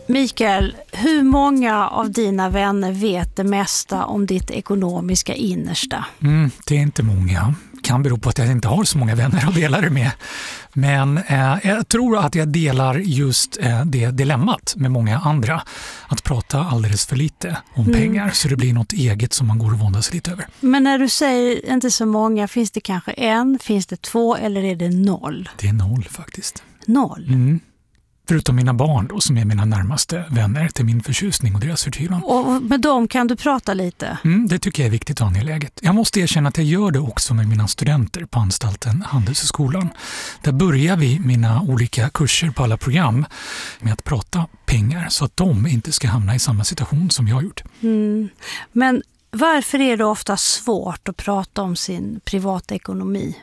Mikael, hur många av dina vänner vet det mesta om ditt ekonomiska innersta? Det är inte många. Kan bero på att jag inte har så många vänner att dela det med. Men jag tror att jag delar just det dilemmat med många andra. Att prata alldeles för lite om pengar så det blir något eget som man går och våndas lite över. Men när du säger inte så många, finns det kanske en, finns det 2 eller är det 0? Det är 0 faktiskt. 0? Förutom mina barn då, som är mina närmaste vänner till min förtjusning och deras förtvivlan. Och med dem kan du prata lite? Det tycker jag är viktigt och angeläget. Jag måste erkänna att jag gör det också med mina studenter på anstalten Handelshögskolan. Där börjar vi mina olika kurser på alla program med att prata pengar så att de inte ska hamna i samma situation som jag har gjort. Men varför är det ofta svårt att prata om sin privatekonomi?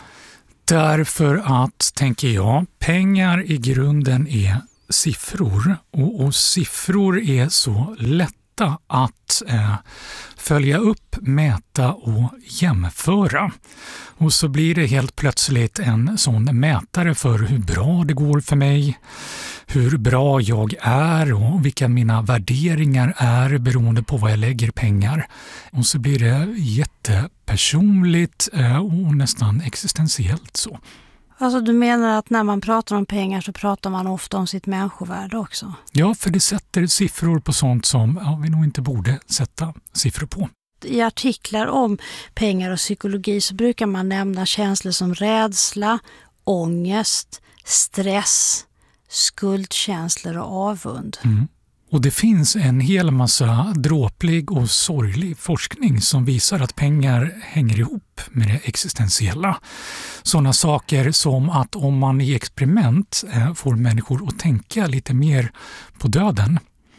Därför att, tänker jag, pengar i grunden är siffror och siffror är så lätta att följa upp, mäta och jämföra. Och så blir det helt plötsligt en sån mätare för hur bra det går för mig, hur bra jag är och vilka mina värderingar är beroende på vad jag lägger pengar. Och så blir det jättepersonligt och nästan existentiellt så. Alltså du menar att när man pratar om pengar så pratar man ofta om sitt människovärde också? Ja, för det sätter siffror på sånt som vi nog inte borde sätta siffror på. I artiklar om pengar och psykologi så brukar man nämna känslor som rädsla, ångest, stress, skuldkänslor och avund. Och det finns en hel massa dråplig och sorglig forskning som visar att pengar hänger ihop med det existentiella. Sådana saker som att om man i experiment får människor att tänka lite mer på döden,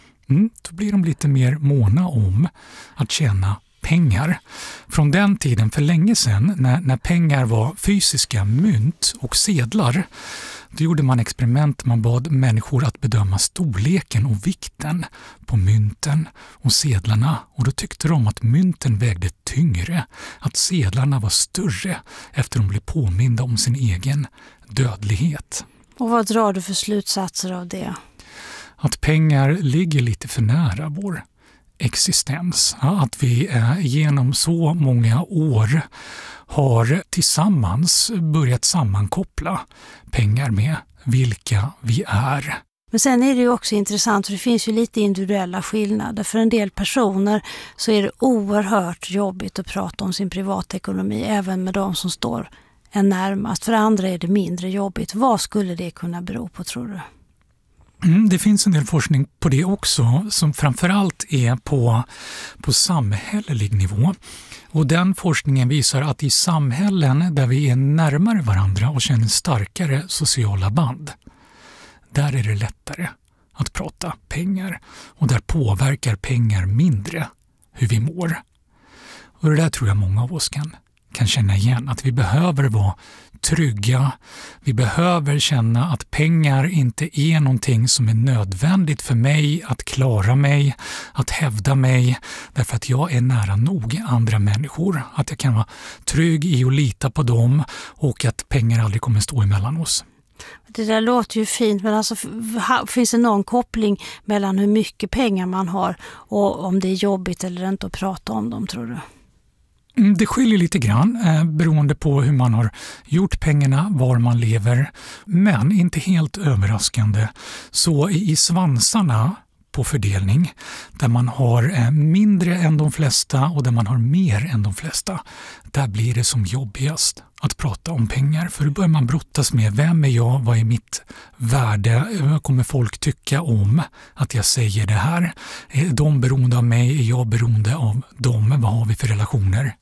då blir de lite mer måna om att tjäna pengar. Från den tiden för länge sedan när pengar var fysiska mynt och sedlar, då gjorde man experiment. Man bad människor att bedöma storleken och vikten på mynten och sedlarna. Och då tyckte de att mynten vägde tyngre, att sedlarna var större efter de blev påminda om sin egen dödlighet. Och vad drar du för slutsatser av det? Att pengar ligger lite för nära vår existens. Att vi genom så många år har tillsammans börjat sammankoppla pengar med vilka vi är. Men sen är det ju också intressant, för det finns ju lite individuella skillnader. För en del personer så är det oerhört jobbigt att prata om sin privatekonomi, även med de som står en närmast. För andra är det mindre jobbigt. Vad skulle det kunna bero på, tror du? Det finns en del forskning på det också som framförallt är på samhällelig nivå. Och den forskningen visar att i samhällen där vi är närmare varandra och känner starkare sociala band, där är det lättare att prata pengar. Och där påverkar pengar mindre hur vi mår. Och det där tror jag många av oss kan känna igen. Att vi behöver vara trygga. Vi behöver känna att pengar inte är någonting som är nödvändigt för mig att klara mig, att hävda mig, därför att jag är nära nog andra människor. Att jag kan vara trygg i att lita på dem och att pengar aldrig kommer stå emellan oss. Det där låter ju fint, men alltså, finns det någon koppling mellan hur mycket pengar man har och om det är jobbigt eller inte att prata om dem, tror du? Det skiljer lite grann beroende på hur man har gjort pengarna, var man lever. Men inte helt överraskande så i svansarna på fördelning där man har mindre än de flesta och där man har mer än de flesta, där blir det som jobbigast att prata om pengar. För då börjar man brottas med vem är jag, vad är mitt värde, vad kommer folk tycka om att jag säger det här? Är de beroende av mig, är jag beroende av dem, vad har vi för relationer?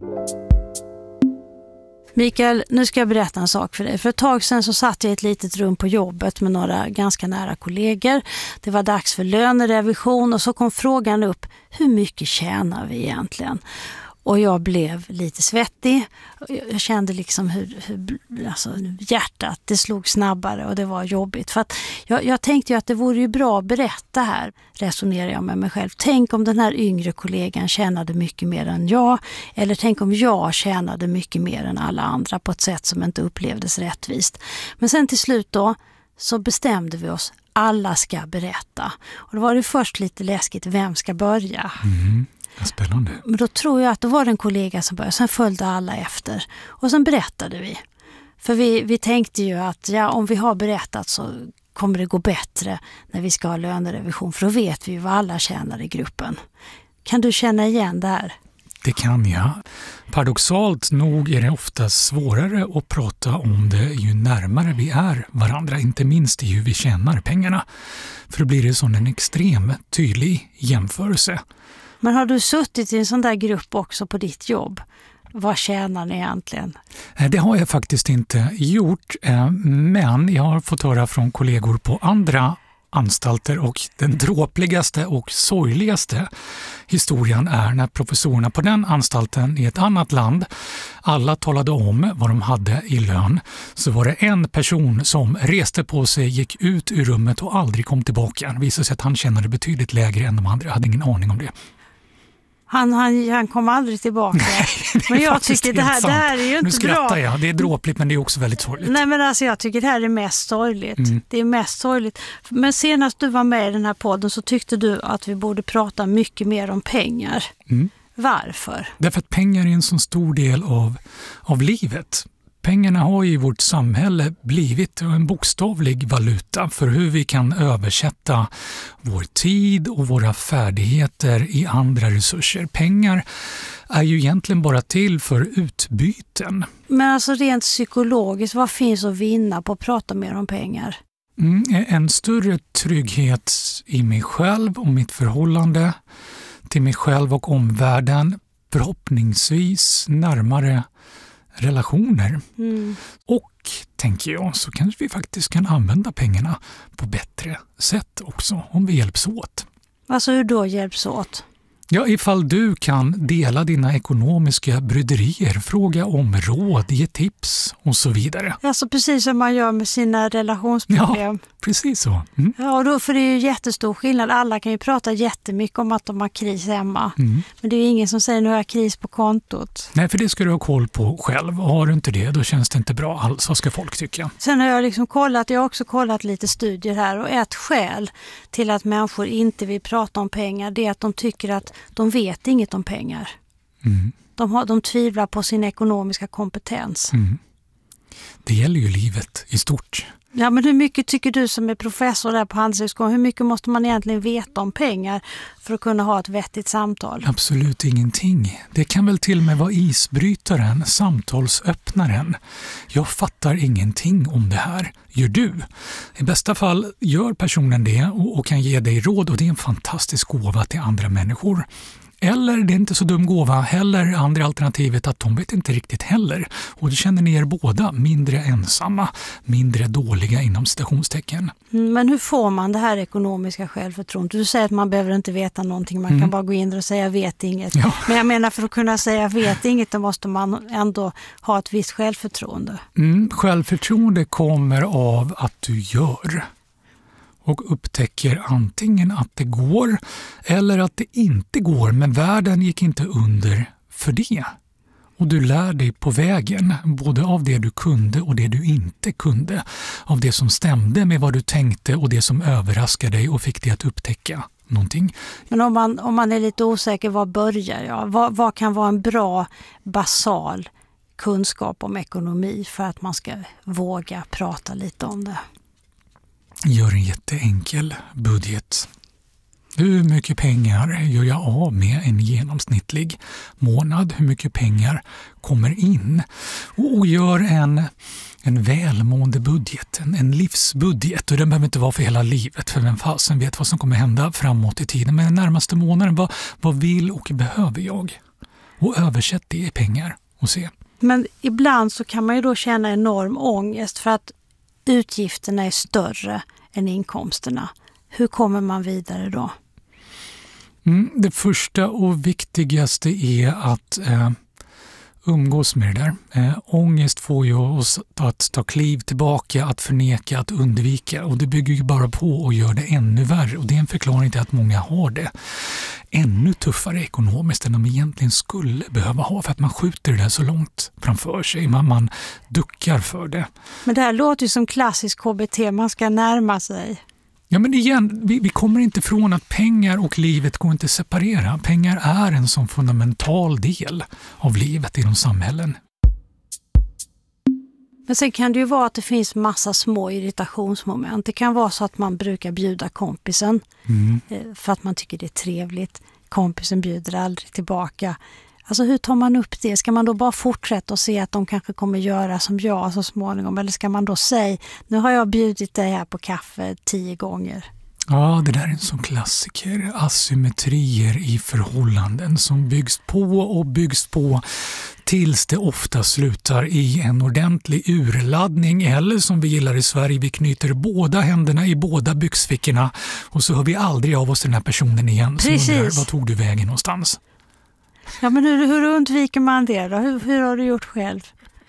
Mikael, nu ska jag berätta en sak för dig. För ett tag sedan så satt jag i ett litet rum på jobbet med några ganska nära kollegor. Det var dags för lönerevision och så kom frågan upp, hur mycket tjänar vi egentligen? Och jag blev lite svettig. Jag kände liksom hur alltså hjärtat, det slog snabbare och det var jobbigt. För att jag tänkte ju att det vore ju bra att berätta här, resonerar jag med mig själv. Tänk om den här yngre kollegan tjänade mycket mer än jag. Eller tänk om jag tjänade mycket mer än alla andra på ett sätt som inte upplevdes rättvist. Men sen till slut då så bestämde vi oss alla ska berätta. Och då var det först lite läskigt, vem ska börja? Spännande. Men då tror jag att det var en kollega som började, sen följde alla efter. Och sen berättade vi. För vi tänkte ju att om vi har berättat så kommer det gå bättre när vi ska ha lönerevision. För då vet vi vad alla tjänar i gruppen. Kan du känna igen det här? Det kan jag. Paradoxalt nog är det ofta svårare att prata om det ju närmare vi är varandra, inte minst i hur vi tjänar pengarna. För då blir det sån en extrem tydlig jämförelse. Men har du suttit i en sån där grupp också på ditt jobb? Vad tjänar ni egentligen? Det har jag faktiskt inte gjort, men jag har fått höra från kollegor på andra anstalter och den dråpligaste och sorgligaste historien är när professorerna på den anstalten i ett annat land alla talade om vad de hade i lön, så var det en person som reste på sig, gick ut ur rummet och aldrig kom tillbaka. Det visade sig att han tjänade betydligt lägre än de andra. Jag hade ingen aning om det. Han kom aldrig tillbaka. Nej, men jag tycker det här är ju inte bra. Nu skrattar jag. Det är dråpligt, men det är också väldigt sorgligt. Nej, men alltså jag tycker det här är mest sorgligt. Det är mest sorgligt. Men senast du var med i den här podden så tyckte du att vi borde prata mycket mer om pengar. Varför? Därför att pengar är en så stor del av livet. Pengarna har i vårt samhälle blivit en bokstavlig valuta för hur vi kan översätta vår tid och våra färdigheter i andra resurser. Pengar är ju egentligen bara till för utbyten. Men alltså rent psykologiskt, vad finns att vinna på att prata mer om pengar? En större trygghet i mig själv och mitt förhållande till mig själv och omvärlden. Förhoppningsvis närmare relationer. Och, tänker jag, så kanske vi faktiskt kan använda pengarna på bättre sätt också om vi hjälps åt. Alltså hur då hjälps åt? Ja, ifall du kan dela dina ekonomiska bryderier, fråga om råd, ge tips och så vidare. Alltså precis som man gör med sina relationsproblem. Ja, precis så. Ja, och då, för det är ju jättestor skillnad. Alla kan ju prata jättemycket om att de har kris hemma. Men det är ju ingen som säger nu har jag kris på kontot. Nej, för det ska du ha koll på själv. Och har du inte det, då känns det inte bra alls. Vad ska folk tycka? Sen har jag jag har också kollat lite studier här. Och ett skäl till att människor inte vill prata om pengar, det är att de tycker att de vet inget om pengar. De tvivlar på sin ekonomiska kompetens. Det gäller ju livet i stort. Ja, men hur mycket tycker du som är professor där på Handelshögskolan, hur mycket måste man egentligen veta om pengar för att kunna ha ett vettigt samtal? Absolut ingenting. Det kan väl till och med vara isbrytaren, samtalsöppnaren. Jag fattar ingenting om det här. Gör du? I bästa fall gör personen det och kan ge dig råd, och det är en fantastisk gåva till andra människor. Eller det är inte så dum gåva heller, andra alternativet att de vet inte riktigt heller. Och då känner ni er båda mindre ensamma, mindre dåliga inom citationstecken. Men hur får man det här ekonomiska självförtroendet? Du säger att man behöver inte veta någonting, man kan bara gå in och säga jag vet inget. Ja. Men jag menar, för att kunna säga jag vet inget, då måste man ändå ha ett visst självförtroende. Självförtroende kommer av att du gör. Och upptäcker antingen att det går eller att det inte går, men världen gick inte under för det. Och du lär dig på vägen, både av det du kunde och det du inte kunde. Av det som stämde med vad du tänkte och det som överraskade dig och fick dig att upptäcka någonting. Men om man är lite osäker, var börjar jag? Vad kan vara en bra basal kunskap om ekonomi för att man ska våga prata lite om det? Gör en jätteenkel budget. Hur mycket pengar gör jag av med en genomsnittlig månad? Hur mycket pengar kommer in? Och gör en välmående budget, en livsbudget. Och den behöver inte vara för hela livet, för vem fasen vet vad som kommer hända framåt i tiden. Men den närmaste månaden, vad vill och behöver jag? Och översätt det i pengar och se. Men ibland så kan man ju då känna enorm ångest för att utgifterna är större än inkomsterna. Hur kommer man vidare då? Det första och viktigaste är att umgås med det där. Ångest får ju oss att ta kliv tillbaka, att förneka, att undvika. Och det bygger ju bara på och gör det ännu värre. Och det är en förklaring till att många har det ännu tuffare ekonomiskt än de egentligen skulle behöva ha. För att man skjuter det där så långt framför sig. Man duckar för det. Men det här låter ju som klassisk KBT. Man ska närma sig. Ja, men igen, vi kommer inte ifrån att pengar och livet går inte att separera. Pengar är en sån fundamental del av livet i de samhällen. Men sen kan det ju vara att det finns massa små irritationsmoment. Det kan vara så att man brukar bjuda kompisen för att man tycker det är trevligt. Kompisen bjuder aldrig tillbaka. Alltså hur tar man upp det? Ska man då bara fortsätta och se att de kanske kommer göra som jag så småningom? Eller ska man då säga, nu har jag bjudit dig här på kaffe 10 gånger? Ja, det där är en sån klassiker. Asymmetrier i förhållanden som byggs på tills det ofta slutar i en ordentlig urladdning. Eller som vi gillar i Sverige, vi knyter båda händerna i båda byxfickorna och så hör vi aldrig av oss den här personen igen. Precis. Som undrar, vad tog du vägen någonstans? Ja, men hur undviker man det då? Hur har du gjort själv?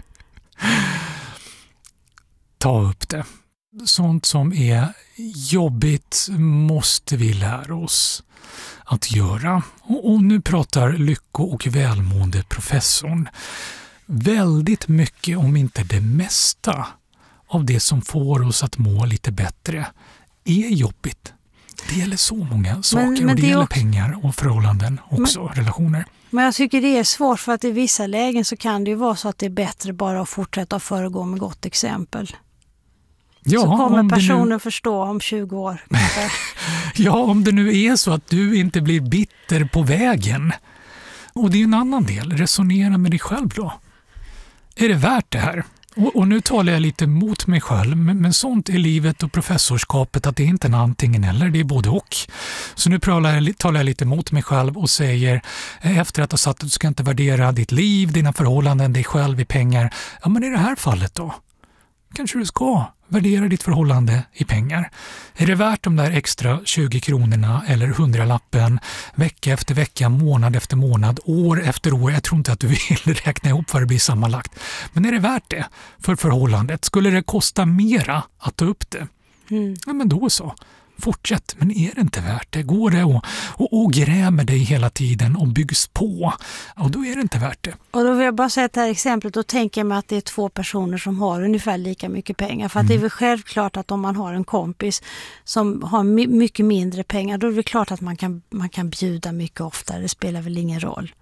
Ta upp det. Sånt som är jobbigt måste vi lära oss att göra. Och nu pratar lycko- och välmående professorn. Väldigt mycket, om inte det mesta, av det som får oss att må lite bättre är jobbigt. Det gäller så många saker och det gäller också pengar och förhållanden också, relationer. Men jag tycker det är svårt för att i vissa lägen så kan det ju vara så att det är bättre bara att fortsätta föregå med gott exempel. Ja, så kommer personen förstå om 20 år. Ja, om det nu är så att du inte blir bitter på vägen. Och det är en annan del. Resonera med dig själv då. Är det värt det här? Och nu talar jag lite mot mig själv, men sånt är livet och professorskapet att det är inte en antingen eller, det är både och. Så nu talar jag lite mot mig själv och säger efter att ha sagt att du ska inte värdera ditt liv, dina förhållanden, dig själv i pengar. Ja, men i det här fallet då? Kanske du ska värdera ditt förhållande i pengar. Är det värt de där extra 20 kronorna eller 100-lappen vecka efter vecka, månad efter månad, år efter år? Jag tror inte att du vill räkna ihop vad det blir sammanlagt. Men är det värt det för förhållandet? Skulle det kosta mera att ta upp det? Ja, men då så. Fortsätt, men är det inte värt det? Går det och grämer dig hela tiden och byggs på, och då är det inte värt det. Och då vill jag bara säga det här exemplet och tänka mig att det är 2 personer som har ungefär lika mycket pengar. För att det är väl självklart att om man har en kompis som har mycket mindre pengar, då är det klart att man kan bjuda mycket oftare. Det spelar väl ingen roll.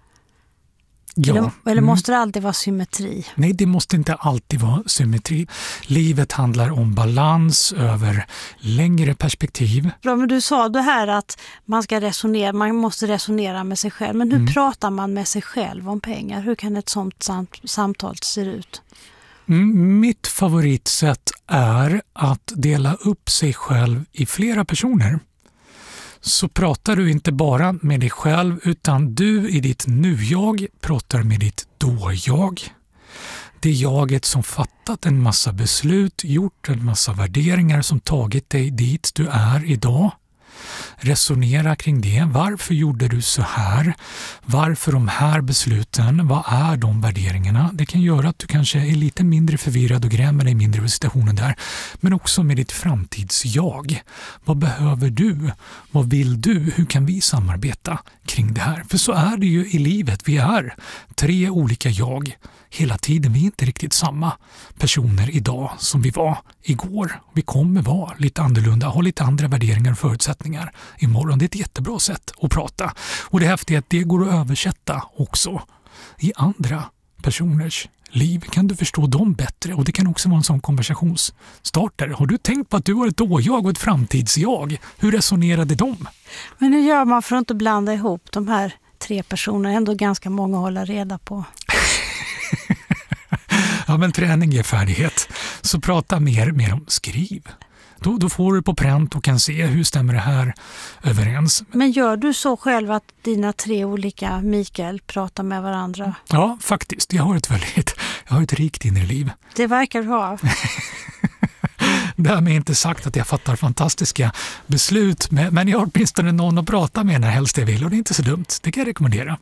Ja. Eller måste det alltid vara symmetri? Nej, det måste inte alltid vara symmetri. Livet handlar om balans över längre perspektiv. Ja, men du sa det här att man måste resonera med sig själv. Men hur pratar man med sig själv om pengar? Hur kan ett sånt samtal se ut? Mitt favoritsätt är att dela upp sig själv i flera personer. Så pratar du inte bara med dig själv, utan du i ditt nu-jag pratar med ditt då-jag. Det jaget som fattat en massa beslut, gjort en massa värderingar som tagit dig dit du är idag. Resonera kring det. Varför gjorde du så här? Varför de här besluten? Vad är de värderingarna? Det kan göra att du kanske är lite mindre förvirrad och grämer dig mindre över situationen där. Men också med ditt framtidsjag. Vad behöver du? Vad vill du? Hur kan vi samarbeta kring det här? För så är det ju i livet. Vi är 3 olika jag hela tiden. Vi är inte riktigt samma personer idag som vi var igår. Vi kommer vara lite annorlunda, ha lite andra värderingar och förutsättningar imorgon. Det är ett jättebra sätt att prata. Och det häftiga är att det går att översätta också i andra personers liv. Kan du förstå dem bättre? Och det kan också vara en sån konversationsstartare. Har du tänkt på att du har ett då-jag och ett framtidsjag? Hur resonerade de? Men hur gör man för att inte blanda ihop de här 3 personerna? Ändå ganska många att hålla reda på. Ja, men träning är färdighet. Så prata mer om skriv. Då får du på pränt och kan se hur stämmer det här överens. Men gör du så själv att dina 3 olika Mikael pratar med varandra? Ja, faktiskt. Jag har ett rikt inre liv. Det verkar du ha. Därmed inte sagt att jag fattar fantastiska beslut, men jag har åtminstone någon att prata med när helst jag vill, och det är inte så dumt. Det kan jag rekommendera.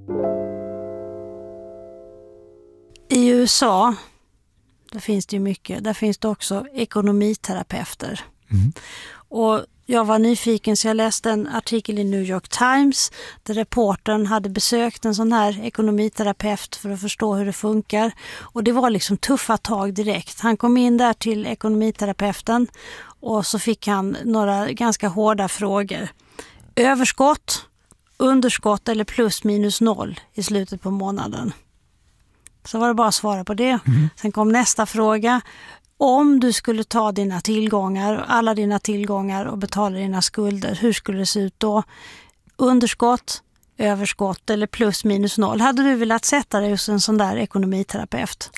I USA, där finns det ju mycket. Där finns det också ekonomiterapeuter. Och Jag var nyfiken så jag läste en artikel i New York Times där reportern hade besökt en sån här ekonomiterapeut för att förstå hur det funkar. Och det var liksom tuffa tag direkt. Han kom in där till ekonomiterapeuten och så fick han några ganska hårda frågor. Överskott, underskott eller plus minus noll i slutet på månaden. Så var det bara att svara på det. Sen kom nästa fråga. Om du skulle ta dina tillgångar, alla dina tillgångar och betala dina skulder, hur skulle det se ut då? Underskott, överskott eller plus minus noll. Hade du velat sätta dig hos en sån där ekonomiterapeut?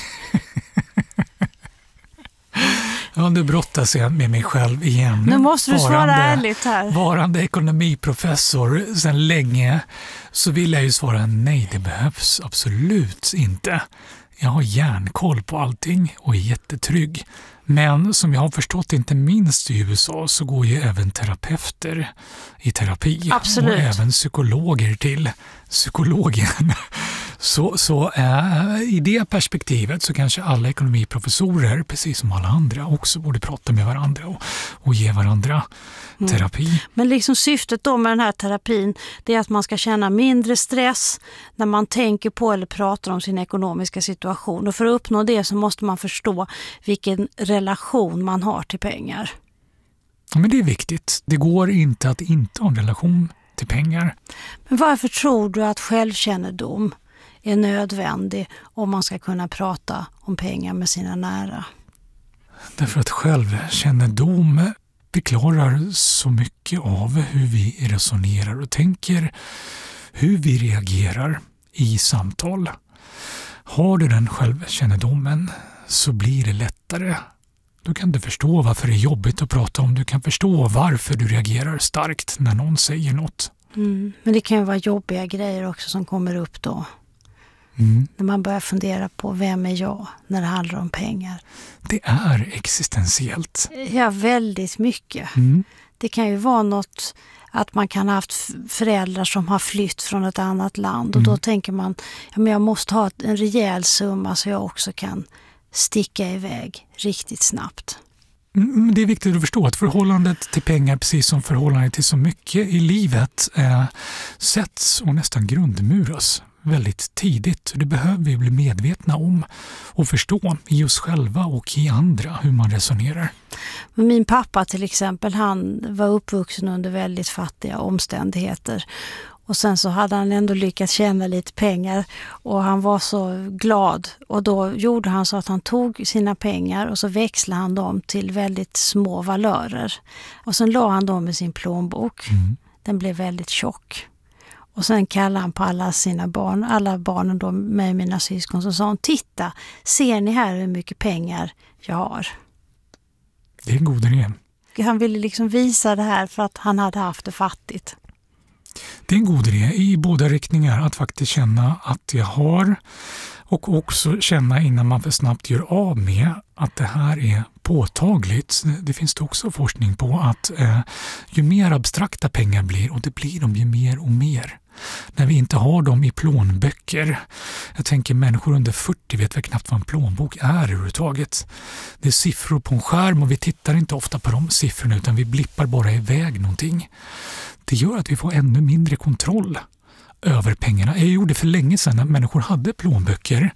Ja, nu brottas jag med mig själv igen. Nu måste du svara ärligt här. Varande ekonomiprofessor sedan länge så vill jag ju svara nej, det behövs absolut inte. Jag har järnkoll på allting och är jättetrygg. Men som jag har förstått inte minst i USA så går ju även terapeuter i terapi. Absolut. Och även psykologer till psykologen. Så i det perspektivet så kanske alla ekonomiprofessorer, precis som alla andra, också borde prata med varandra och ge varandra terapi. Men liksom syftet då med den här terapin, det är att man ska känna mindre stress när man tänker på eller pratar om sin ekonomiska situation. Och för att uppnå det så måste man förstå vilken relation man har till pengar. Ja, men det är viktigt. Det går inte att inte ha en relation till pengar. Men varför tror du att självkännedom är nödvändig om man ska kunna prata om pengar med sina nära? Därför att självkännedom förklarar så mycket av hur vi resonerar och tänker, hur vi reagerar i samtal. Har du den självkännedomen så blir det lättare. Du kan förstå varför det är jobbigt att prata om. Du kan förstå varför du reagerar starkt när någon säger något. Men det kan ju vara jobbiga grejer också som kommer upp då. När man börjar fundera på vem är jag när det handlar om pengar. Det är existentiellt. Ja, väldigt mycket. Det kan ju vara något att man kan ha haft föräldrar som har flytt från ett annat land. Och då tänker man, ja, men jag måste ha en rejäl summa så jag också kan sticka iväg riktigt snabbt. Det är viktigt att förstå att förhållandet till pengar, precis som förhållandet till så mycket i livet, sätts och nästan grundmuras väldigt tidigt. Det behöver vi bli medvetna om och förstå i oss själva och i andra hur man resonerar. Min pappa till exempel, han var uppvuxen under väldigt fattiga omständigheter. Och sen så hade han ändå lyckats tjäna lite pengar och han var så glad. Och då gjorde han så att han tog sina pengar och så växlade han dem till väldigt små valörer. Och sen la han dem i sin plånbok. Den blev väldigt tjock. Och sen kallade han på alla barnen då med mina syskon, så sa han: titta, ser ni här hur mycket pengar jag har? Det är en god idé. Han ville liksom visa det här för att han hade haft det fattigt. Det är en god idé i båda riktningar att faktiskt känna att jag har, och också känna innan man för snabbt gör av med att det här är påtagligt. Det finns det också forskning på att ju mer abstrakta pengar blir, och det blir de ju mer och mer. När vi inte har dem i plånböcker. Jag tänker människor under 40 vet väl knappt vad en plånbok är överhuvudtaget. Det är siffror på en skärm och vi tittar inte ofta på de siffrorna utan vi blippar bara iväg någonting. Det gör att vi får ännu mindre kontroll över pengarna. Jag gjorde för länge sedan när människor hade plånböcker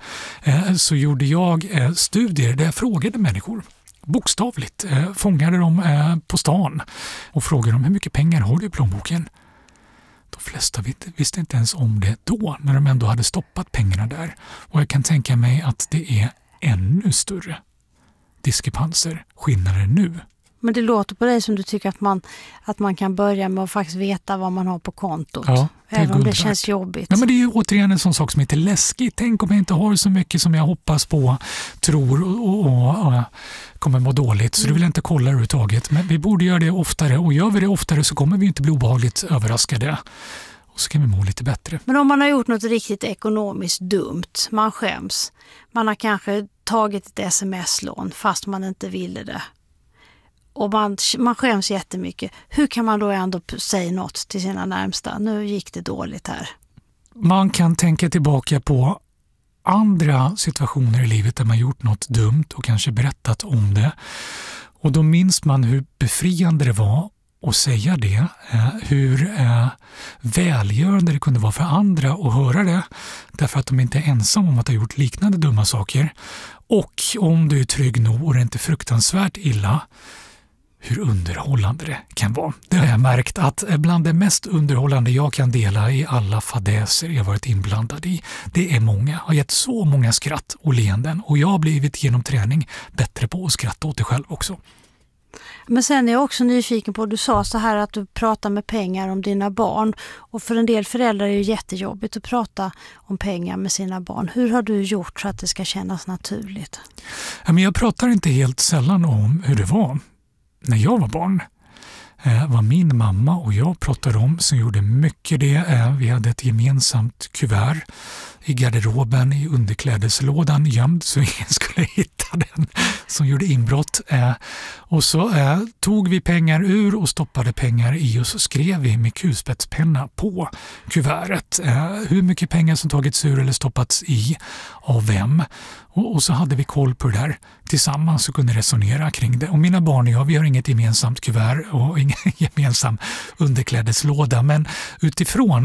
så gjorde jag studier där jag frågade människor. Bokstavligt fångade dem på stan och frågade dem: hur mycket pengar har du i plånboken? De flesta visste inte ens om det då när de ändå hade stoppat pengarna där. Och jag kan tänka mig att det är ännu större diskrepanser, skillnader nu. Men det låter på dig som du tycker att man kan börja med att faktiskt veta vad man har på kontot. Ja, även om det känns jobbigt. Ja, men det är ju återigen en sån sak som är lite läskigt. Tänk om jag inte har så mycket som jag hoppas på, tror och kommer må dåligt. Så det vill jag inte kolla överhuvudtaget. Men vi borde göra det oftare. Och gör vi det oftare så kommer vi inte bli obehagligt överraskade. Och så kan vi må lite bättre. Men om man har gjort något riktigt ekonomiskt dumt, man skäms. Man har kanske tagit ett sms-lån fast man inte ville det. Och man skäms jättemycket. Hur kan man då ändå säga något till sina närmsta? Nu gick det dåligt här. Man kan tänka tillbaka på andra situationer i livet där man gjort något dumt och kanske berättat om det. Och då minns man hur befriande det var att säga det, hur välgörande det kunde vara för andra att höra det, därför att de inte är ensamma om att ha gjort liknande dumma saker. Och om du är trygg nog och det är inte fruktansvärt illa, hur underhållande det kan vara. Det har jag märkt att bland det mest underhållande jag kan dela i alla fadäser jag varit inblandad i. Det är många, har gett så många skratt och leenden, och jag har blivit genom träning bättre på att skratta åt det själv också. Men sen är jag också nyfiken på, du sa så här att du pratar med pengar om dina barn, och för en del föräldrar är det jättejobbigt att prata om pengar med sina barn. Hur har du gjort så att det ska kännas naturligt? Men jag pratar inte helt sällan om hur det var när jag var barn. Vad min mamma och jag pratade om, som gjorde mycket det. Vi hade ett gemensamt kuvert i garderoben, i underklädeslådan gömd så ingen skulle hitta den som gjorde inbrott. Och så tog vi pengar ur och stoppade pengar i, och så skrev vi med kulspetspenna på kuvertet hur mycket pengar som tagits ur eller stoppats i av vem. Och så hade vi koll på det där tillsammans och kunde resonera kring det. Och mina barn och jag, vi har inget gemensamt kuvert och ingen gemensam underklädeslåda, men utifrån